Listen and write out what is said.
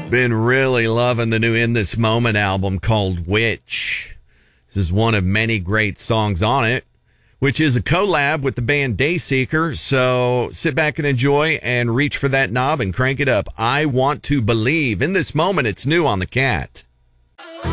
Been really loving the new In This Moment album called Witch. This is one of many great songs on it, which is a collab with the band Dayseeker. So sit back and enjoy and reach for that knob and crank it up. I Want to Believe. In This Moment, it's new on the Cat.